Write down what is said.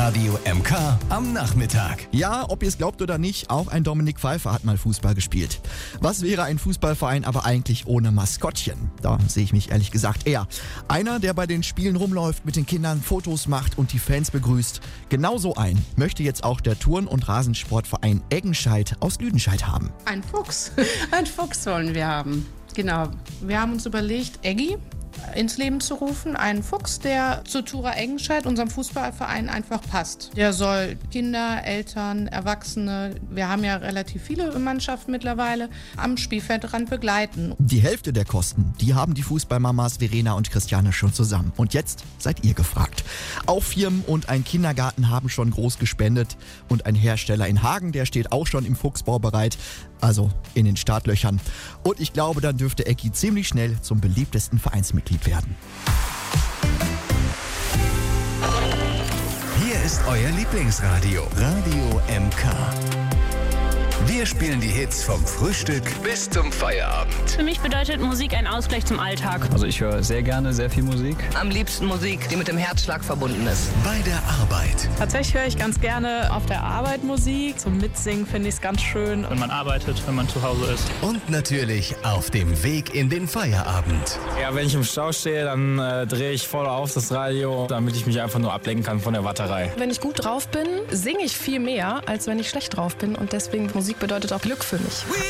Radio MK am Nachmittag. Ja, ob ihr es glaubt oder nicht, auch ein Dominik Pfeiffer hat mal Fußball gespielt. Was wäre ein Fußballverein aber eigentlich ohne Maskottchen? Da sehe ich mich ehrlich gesagt eher. Einer, der bei den Spielen rumläuft, mit den Kindern Fotos macht und die Fans begrüßt. Genauso einen möchte jetzt auch der Turn- und Rasensportverein Eggenscheid aus Lüdenscheid haben. Ein Fuchs. Ein Fuchs wollen wir haben. Genau. Wir haben uns überlegt, Eggi ins Leben zu rufen. Einen Fuchs, der zur Tura Eggenscheid, unserem Fußballverein, einfach passt. Der soll Kinder, Eltern, Erwachsene, wir haben ja relativ viele Mannschaften mittlerweile, am Spielfeldrand begleiten. Die Hälfte der Kosten, die haben die Fußballmamas Verena und Christiane schon zusammen. Und jetzt seid ihr gefragt. Auch Firmen und ein Kindergarten haben schon groß gespendet. Und ein Hersteller in Hagen, der steht auch schon im Fuchsbau bereit. Also in den Startlöchern. Und ich glaube, dann dürfte Eggi ziemlich schnell zum beliebtesten Vereinsmitglied werden. Hier ist euer Lieblingsradio, Radio MK. Wir spielen die Hits vom Frühstück bis zum Feierabend. Für mich bedeutet Musik ein Ausgleich zum Alltag. Also ich höre sehr gerne sehr viel Musik. Am liebsten Musik, die mit dem Herzschlag verbunden ist. Bei der Arbeit. Tatsächlich höre ich ganz gerne auf der Arbeit Musik. Zum Mitsingen finde ich es ganz schön. Wenn man arbeitet, wenn man zu Hause ist. Und natürlich auf dem Weg in den Feierabend. Ja, wenn ich im Stau stehe, dann drehe ich voll auf das Radio, damit ich mich einfach nur ablenken kann von der Warterei. Wenn ich gut drauf bin, singe ich viel mehr, als wenn ich schlecht drauf bin. Und deswegen Musik bedeutet auch Glück für mich.